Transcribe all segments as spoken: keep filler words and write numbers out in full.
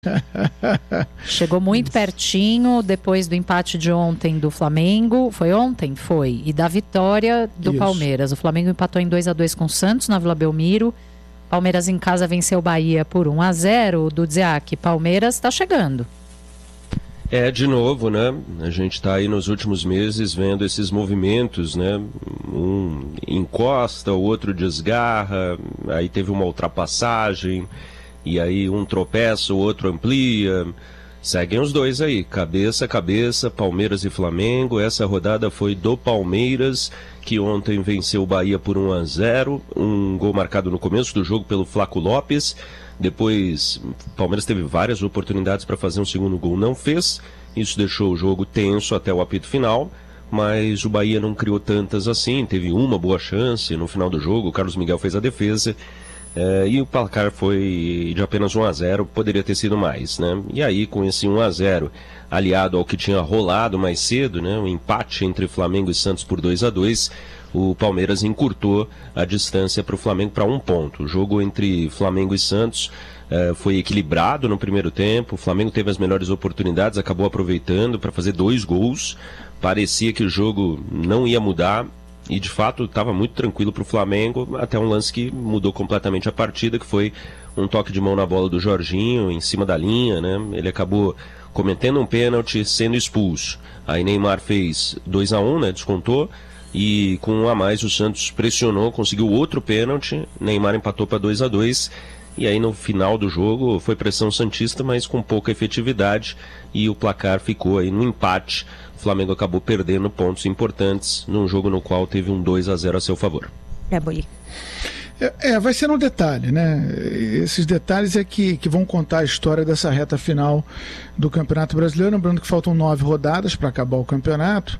Chegou muito pertinho depois do empate de ontem do Flamengo. Foi ontem? Foi. E da vitória do Isso. Palmeiras. O Flamengo empatou em dois a dois com o Santos na Vila Belmiro. Palmeiras em casa venceu o Bahia por um a zero. Do Dziak, Palmeiras está chegando. É, de novo, né? A gente está aí nos últimos meses vendo esses movimentos, né? Um encosta, o outro desgarra, aí teve uma ultrapassagem, e aí um tropeça, o outro amplia. Seguem os dois aí, cabeça a cabeça, Palmeiras e Flamengo. Essa rodada foi do Palmeiras, que ontem venceu o Bahia por um a zero. Um gol marcado no começo do jogo pelo Flaco Lopes. Depois, o Palmeiras teve várias oportunidades para fazer um segundo gol, não fez. Isso deixou o jogo tenso até o apito final, mas o Bahia não criou tantas assim. Teve uma boa chance no final do jogo, o Carlos Miguel fez a defesa, é, e o placar foi de apenas um a zero, poderia ter sido mais, né? E aí, com esse um a zero, aliado ao que tinha rolado mais cedo, né, o empate entre Flamengo e Santos por dois a dois, o Palmeiras encurtou a distância para o Flamengo para um ponto. O jogo entre Flamengo e Santos eh, foi equilibrado no primeiro tempo. O Flamengo teve as melhores oportunidades, acabou aproveitando para fazer dois gols. Parecia que o jogo não ia mudar e, de fato, estava muito tranquilo para o Flamengo, até um lance que mudou completamente a partida, que foi um toque de mão na bola do Jorginho, em cima da linha, né? Ele acabou cometendo um pênalti, sendo expulso. Aí Neymar fez dois a um, né? Descontou. E com um a mais o Santos pressionou, conseguiu outro pênalti, Neymar empatou para dois a dois, e aí no final do jogo foi pressão santista, mas com pouca efetividade, e o placar ficou aí no empate. O Flamengo acabou perdendo pontos importantes num jogo no qual teve um dois a zero a seu favor. É, Boi. É, é, vai ser um detalhe, né? Esses detalhes é que, que vão contar a história dessa reta final do Campeonato Brasileiro. Lembrando que faltam nove rodadas para acabar o campeonato.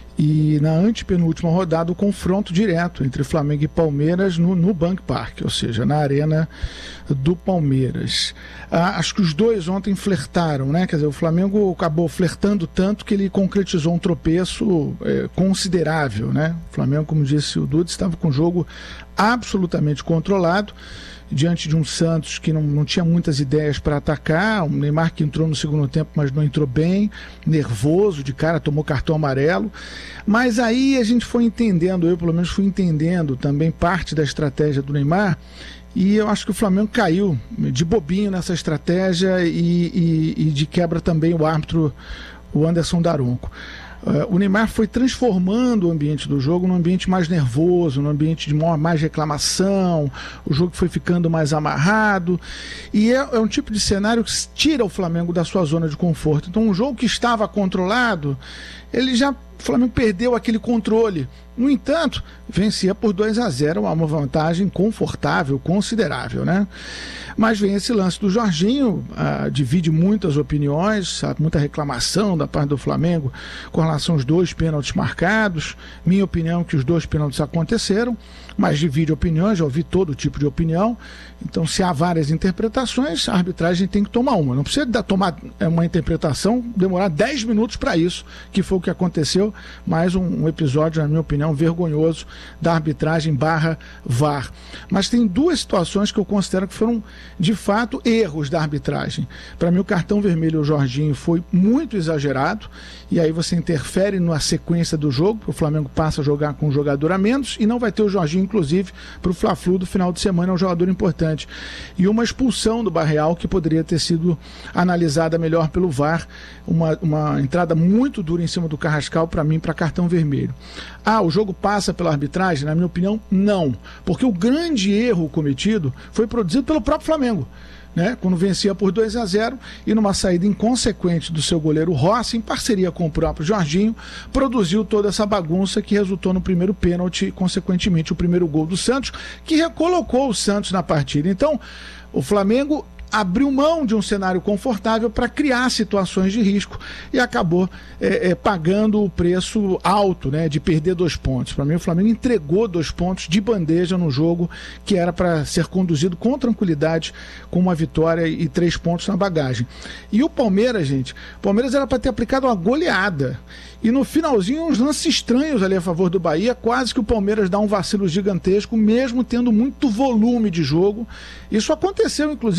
E na antepenúltima rodada, o confronto direto entre Flamengo e Palmeiras no, no Bank Park, ou seja, na arena do Palmeiras. Ah, acho que os dois ontem flertaram, né? Quer dizer, o Flamengo acabou flertando tanto que ele concretizou um tropeço é, considerável, né? O Flamengo, como disse o Dudu, estava com o jogo absolutamente controlado, diante de um Santos que não, não tinha muitas ideias para atacar, um Neymar que entrou no segundo tempo, mas não entrou bem, nervoso, de cara, tomou cartão amarelo. Mas aí a gente foi entendendo, eu pelo menos fui entendendo também parte da estratégia do Neymar, e eu acho que o Flamengo caiu de bobinho nessa estratégia e, e, e de quebra também o árbitro, o Anderson Daronco. Uh, o Neymar foi transformando o ambiente do jogo num ambiente mais nervoso, num ambiente de mais reclamação, o jogo foi ficando mais amarrado, e é, é um tipo de cenário que tira o Flamengo da sua zona de conforto. Então, um jogo que estava controlado, ele já, o Flamengo perdeu aquele controle. No entanto, vencia por dois a zero, uma vantagem confortável, considerável, né? Mas vem esse lance do Jorginho, ah, divide muitas opiniões, sabe? Muita reclamação da parte do Flamengo com relação aos dois pênaltis marcados. Minha opinião é que os dois pênaltis aconteceram, mas divide opiniões, já ouvi todo tipo de opinião. Então, se há várias interpretações, a arbitragem tem que tomar uma. Não precisa dar, tomar uma interpretação, demorar dez minutos para isso, que foi o que aconteceu. Mais um, um episódio, na minha opinião, vergonhoso da arbitragem barra V A R. Mas tem duas situações que eu considero que foram, de fato, erros da arbitragem. Para mim, o cartão vermelho ao Jorginho foi muito exagerado, e aí você interfere na sequência do jogo, o Flamengo passa a jogar com um jogador a menos, e não vai ter o Jorginho, inclusive, para o Fla-Flu do final de semana, é um jogador importante. E uma expulsão do Barreal que poderia ter sido analisada melhor pelo V A R, uma, uma entrada muito dura em cima do Carrascal, para mim, para cartão vermelho. Ah, o jogo passa pela arbitragem? Na minha opinião, não. Porque o grande erro cometido foi produzido pelo próprio Flamengo, né? Quando vencia por dois a zero e numa saída inconsequente do seu goleiro Rossi, em parceria com o próprio Jorginho, produziu toda essa bagunça que resultou no primeiro pênalti e, consequentemente, o primeiro gol do Santos, que recolocou o Santos na partida. Então, o Flamengo abriu mão de um cenário confortável para criar situações de risco e acabou é, é, pagando o preço alto, né, de perder dois pontos. Para mim, o Flamengo entregou dois pontos de bandeja no jogo que era para ser conduzido com tranquilidade, com uma vitória e três pontos na bagagem. E o Palmeiras, gente, o Palmeiras era para ter aplicado uma goleada. E no finalzinho, uns lances estranhos ali a favor do Bahia, quase que o Palmeiras dá um vacilo gigantesco, mesmo tendo muito volume de jogo. Isso aconteceu, inclusive, contra o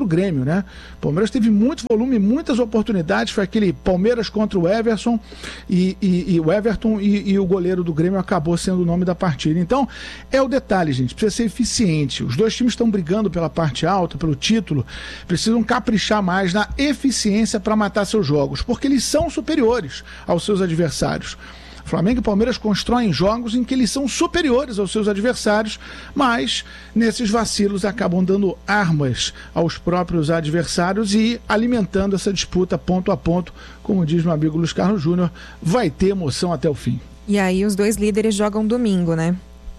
Grêmio, né? O Palmeiras teve muito volume, muitas oportunidades, foi aquele Palmeiras contra o Everson e, e, e o Everton e, e o goleiro do Grêmio acabou sendo o nome da partida. Então, é o detalhe, gente, precisa ser eficiente. Os dois times estão brigando pela parte alta, pelo título, precisam caprichar mais na eficiência para matar seus jogos, porque eles são superiores aos seus adversários. Flamengo e Palmeiras constroem jogos em que eles são superiores aos seus adversários, mas nesses vacilos acabam dando armas aos próprios adversários e alimentando essa disputa ponto a ponto. Como diz meu amigo Luiz Carlos Júnior, vai ter emoção até o fim. E aí os dois líderes jogam domingo, né?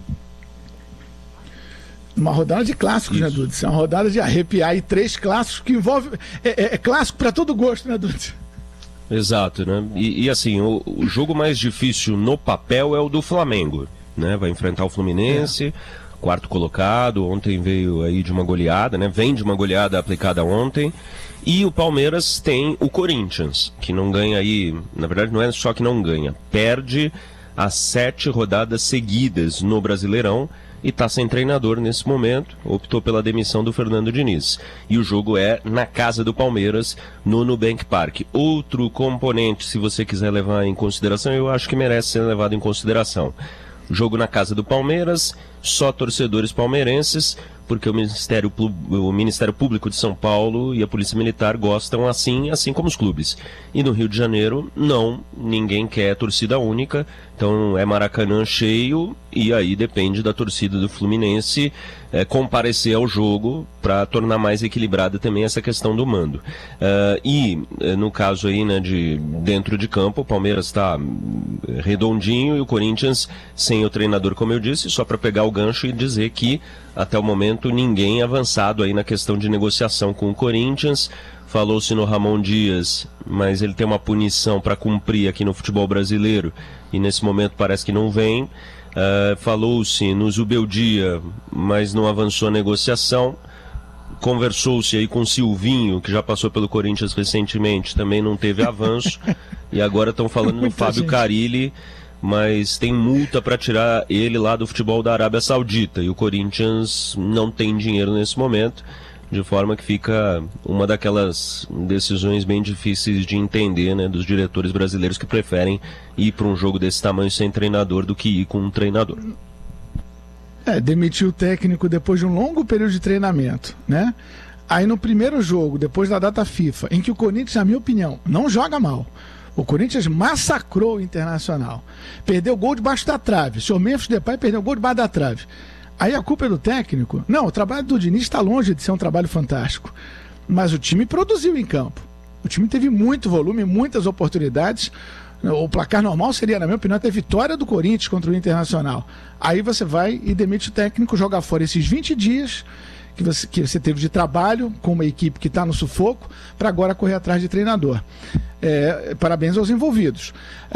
Uma rodada de clássicos, Isso. né, Dudu? É uma rodada de arrepiar e três clássicos que envolve... É, é, é clássico para todo gosto, né, Dudu? Exato, né? E, e assim, o, o jogo mais difícil no papel é o do Flamengo, né? Vai enfrentar o Fluminense, é. quarto colocado, ontem veio aí de uma goleada, né? Vem de uma goleada aplicada ontem. E o Palmeiras tem o Corinthians, que não ganha aí, na verdade não é só que não ganha, perde as sete rodadas seguidas no Brasileirão, e está sem treinador nesse momento, optou pela demissão do Fernando Diniz. E o jogo é na casa do Palmeiras, no Nubank Park. Outro componente, se você quiser levar em consideração, eu acho que merece ser levado em consideração. Jogo na casa do Palmeiras, só torcedores palmeirenses, porque o Ministério, o Ministério Público de São Paulo e a Polícia Militar gostam assim, assim como os clubes. E no Rio de Janeiro, não, ninguém quer torcida única, então é Maracanã cheio, e aí depende da torcida do Fluminense é, comparecer ao jogo para tornar mais equilibrada também essa questão do mando. Uh, e no caso aí, né, de dentro de campo, o Palmeiras está redondinho e o Corinthians sem o treinador, como eu disse, só para pegar o gancho e dizer que até o momento ninguém avançado aí na questão de negociação com o Corinthians. Falou-se no Ramon Dias, mas ele tem uma punição para cumprir aqui no futebol brasileiro e nesse momento parece que não vem. Uh, falou-se no Zubeldia, mas não avançou a negociação. Conversou-se aí com o Silvinho, que já passou pelo Corinthians recentemente, também não teve avanço. E agora estão falando no Fábio Carille, mas tem multa para tirar ele lá do futebol da Arábia Saudita. E o Corinthians não tem dinheiro nesse momento, de forma que fica uma daquelas decisões bem difíceis de entender, né, dos diretores brasileiros que preferem ir para um jogo desse tamanho sem treinador do que ir com um treinador. É, demitiu o técnico depois de um longo período de treinamento, né? Aí no primeiro jogo, depois da data FIFA, em que o Corinthians, na minha opinião, não joga mal. O Corinthians massacrou o Internacional. Perdeu gol debaixo da trave. O senhor Memphis Depay perdeu gol debaixo da trave. Aí a culpa é do técnico? Não, o trabalho do Diniz está longe de ser um trabalho fantástico. Mas o time produziu em campo. O time teve muito volume, muitas oportunidades. O placar normal seria, na minha opinião, até vitória do Corinthians contra o Internacional. Aí você vai e demite o técnico, joga fora esses vinte dias que você, que você teve de trabalho com uma equipe que está no sufoco, para agora correr atrás de treinador. É, parabéns aos envolvidos.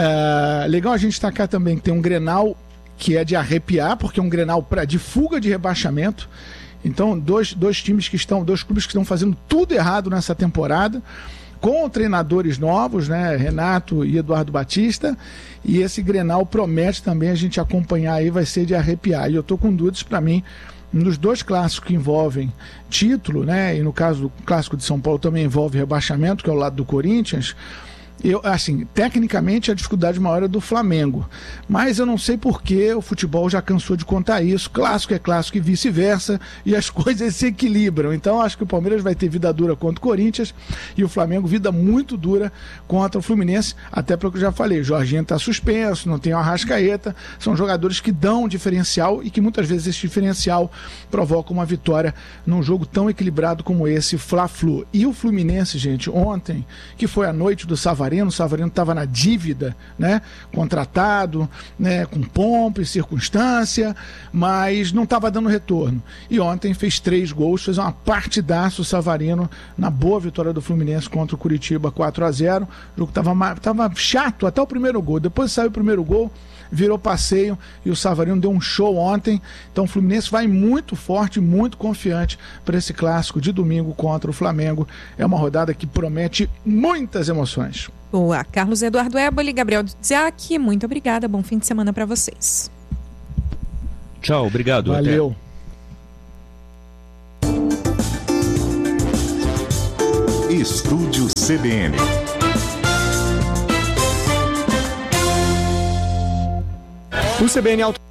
É, legal a gente destacar também que tem um Grenal que é de arrepiar, porque é um Grenal pra, de fuga de rebaixamento. Então, dois, dois times que estão, dois clubes que estão fazendo tudo errado nessa temporada, com treinadores novos, né, Renato e Eduardo Batista, e esse Grenal promete também a gente acompanhar aí, vai ser de arrepiar. E eu tô com dúvidas, para mim, nos dois clássicos que envolvem título, né, e no caso do clássico de São Paulo também envolve rebaixamento, que é o lado do Corinthians. Eu, assim, tecnicamente a dificuldade maior é do Flamengo, mas eu não sei por que o futebol já cansou de contar isso. Clássico é clássico e vice-versa, e as coisas se equilibram. Então acho que o Palmeiras vai ter vida dura contra o Corinthians e o Flamengo vida muito dura contra o Fluminense, até pelo que eu já falei, o Jorginho está suspenso, não tem o Arrascaeta, são jogadores que dão um diferencial e que muitas vezes esse diferencial provoca uma vitória num jogo tão equilibrado como esse Fla-Flu. E o Fluminense, gente, ontem, que foi a noite do Savarino, o Savarino estava na dívida, né? Contratado, né? Com pompa e circunstância, mas não estava dando retorno. E ontem fez três gols, fez uma partidaça o Savarino na boa vitória do Fluminense contra o Curitiba quatro a zero. O jogo estava tava chato até o primeiro gol. Depois saiu o primeiro gol, virou passeio e o Savarino deu um show ontem. Então o Fluminense vai muito forte, muito confiante para esse clássico de domingo contra o Flamengo. É uma rodada que promete muitas emoções. Boa. Carlos Eduardo Éboli, Gabriel Duziak, muito obrigada. Bom fim de semana para vocês. Tchau, obrigado. Valeu. Até. Estúdio C B N. O C B N Auto...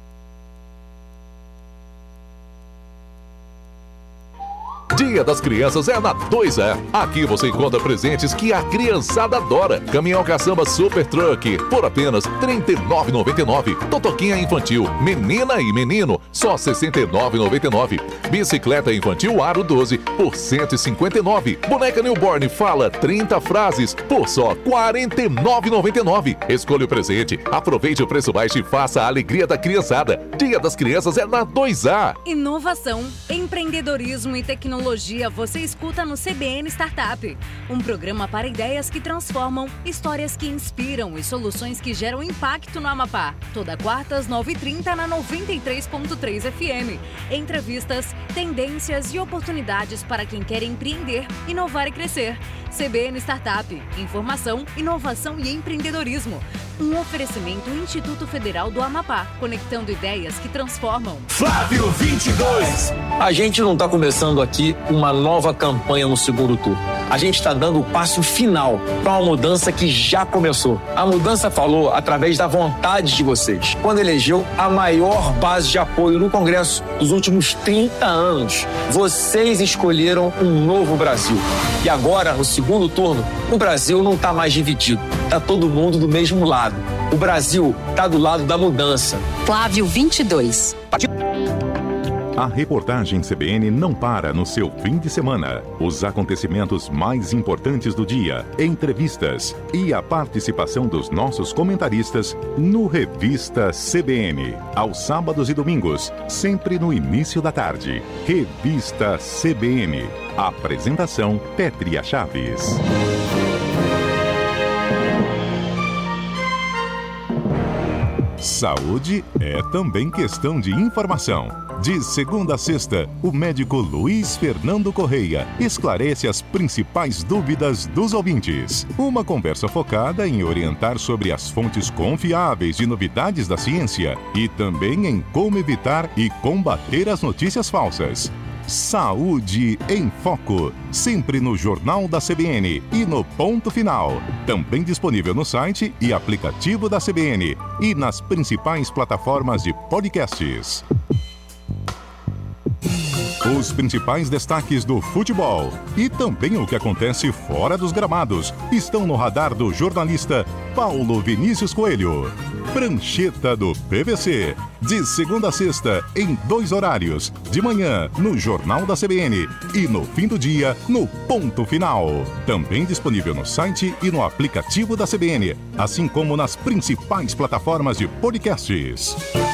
Dia das Crianças é na dois A. Aqui você encontra presentes que a criançada adora. Caminhão caçamba Super Truck por apenas trinta e nove reais e noventa e nove centavos. Totoquinha infantil, menina e menino, só sessenta e nove reais e noventa e nove centavos. Bicicleta infantil Aro doze por cento e cinquenta e nove reais. Boneca Newborn Fala trinta frases por só quarenta e nove reais e noventa e nove centavos. Escolha o presente, aproveite o preço baixo e faça a alegria da criançada. Dia das Crianças é na dois A. Inovação, empreendedorismo e tecnologia você escuta no C B N Startup. Um programa para ideias que transformam, histórias que inspiram e soluções que geram impacto no Amapá. Toda quarta às nove e trinta na noventa e três ponto três F M. Entrevistas, tendências e oportunidades para quem quer empreender, inovar e crescer. C B N Startup. Informação, inovação e empreendedorismo. Um oferecimento Instituto Federal do Amapá, conectando ideias que transformam. Flávio vinte e dois. A gente não está começando aqui uma nova campanha no segundo turno. A gente está dando o passo final para uma mudança que já começou. A mudança falou através da vontade de vocês, quando elegeu a maior base de apoio no Congresso dos últimos trinta anos. Vocês escolheram um novo Brasil. E agora, no segundo turno, o Brasil não está mais dividido. Está todo mundo do mesmo lado. O Brasil está do lado da mudança. Flávio vinte e dois. A reportagem C B N não para no seu fim de semana. Os acontecimentos mais importantes do dia, entrevistas e a participação dos nossos comentaristas no Revista C B N. Aos sábados e domingos, sempre no início da tarde. Revista C B N. Apresentação Pétria Chaves. Saúde é também questão de informação. De segunda a sexta, o médico Luiz Fernando Correia esclarece as principais dúvidas dos ouvintes. Uma conversa focada em orientar sobre as fontes confiáveis de novidades da ciência e também em como evitar e combater as notícias falsas. Saúde em Foco, sempre no Jornal da C B N e no Ponto Final. Também disponível no site e aplicativo da C B N e nas principais plataformas de podcasts. Os principais destaques do futebol e também o que acontece fora dos gramados estão no radar do jornalista Paulo Vinícius Coelho. Prancheta do P V C, de segunda a sexta, em dois horários, de manhã no Jornal da C B N e no fim do dia no Ponto Final. Também disponível no site e no aplicativo da C B N, assim como nas principais plataformas de podcasts.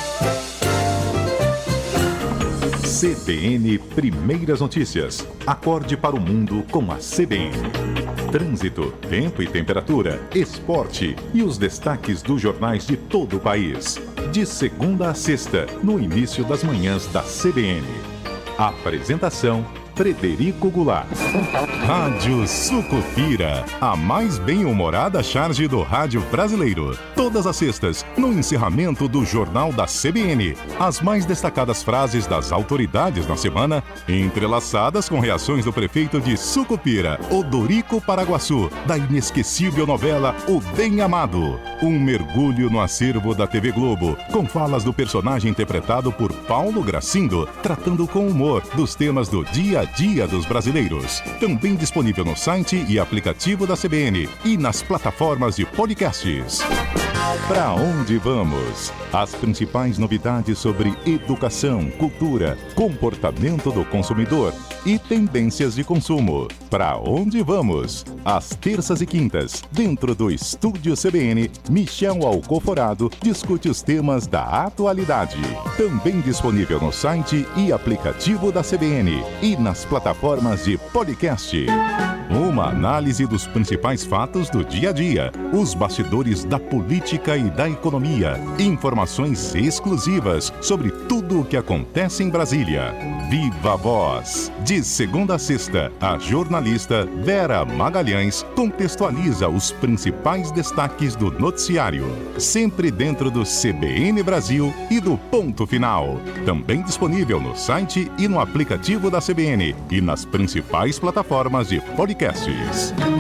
C B N Primeiras Notícias. Acorde para o mundo com a C B N. Trânsito, tempo e temperatura, esporte e os destaques dos jornais de todo o país. De segunda a sexta, no início das manhãs da C B N. Apresentação Frederico Goulart. Rádio Sucupira, a mais bem-humorada charge do rádio brasileiro. Todas as sextas, no encerramento do Jornal da C B N. As mais destacadas frases das autoridades na semana, entrelaçadas com reações do prefeito de Sucupira, Odorico Paraguaçu, da inesquecível novela O Bem Amado. Um mergulho no acervo da T V Globo, com falas do personagem interpretado por Paulo Gracindo, tratando com humor dos temas do dia a dia dos brasileiros. Também disponível no site e aplicativo da C B N e nas plataformas de podcasts. Pra onde vamos? As principais novidades sobre educação, cultura, comportamento do consumidor e tendências de consumo. Pra onde vamos? Às terças e quintas, dentro do Estúdio C B N, Michel Alcoforado discute os temas da atualidade. Também disponível no site e aplicativo da C B N e nas plataformas de podcast. Uma análise dos principais fatos do dia a dia, os bastidores da política e da economia, informações exclusivas sobre tudo o que acontece em Brasília. Viva a Voz! De segunda a sexta, a jornalista Vera Magalhães contextualiza os principais destaques do noticiário, sempre dentro do C B N Brasil e do Ponto Final. Também disponível no site e no aplicativo da C B N e nas principais plataformas de podcast. Prestes.